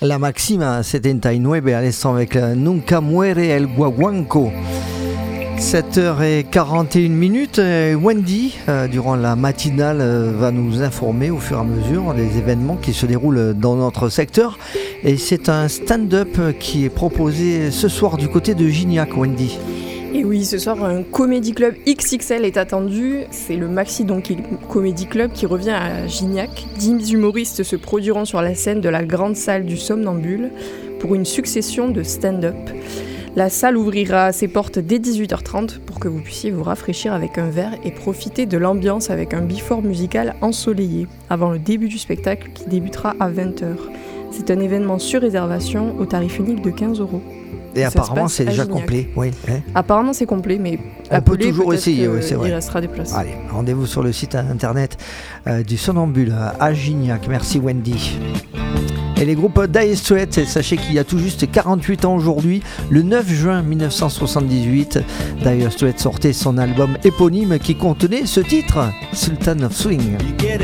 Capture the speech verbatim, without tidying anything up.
La Maxima soixante-dix-neuf à l'instant avec Nunca Muere el Guaguanco. sept heures quarante et une minutes. Wendy, euh, durant la matinale, euh, va nous informer au fur et à mesure des événements qui se déroulent dans notre secteur. Et c'est un stand-up qui est proposé ce soir du côté de Gignac, Wendy. Et oui, ce soir, un Comedy Club X X L est attendu. C'est le Maxi Donkey Comedy Club qui revient à Gignac. Dix humoristes se produiront sur la scène de la grande salle du Somnambule pour une succession de stand-up. La salle ouvrira ses portes dès dix-huit heures trente pour que vous puissiez vous rafraîchir avec un verre et profiter de l'ambiance avec un before musical ensoleillé avant le début du spectacle qui débutera à vingt heures. C'est un événement sur réservation au tarif unique de quinze euros. Et apparemment, c'est déjà complet. Oui, hein. Apparemment, c'est complet, mais on appelez, peut toujours essayer. Oui, c'est vrai. Il restera des places. Allez, rendez-vous sur le site internet euh, du Somnambule à Gignac. Merci Wendy. Et les groupes Dire Straits, sachez qu'il y a tout juste quarante-huit ans aujourd'hui, le neuf juin mille neuf cent soixante-dix-huit, Dire Straits sortait son album éponyme qui contenait ce titre, Sultan of Swing.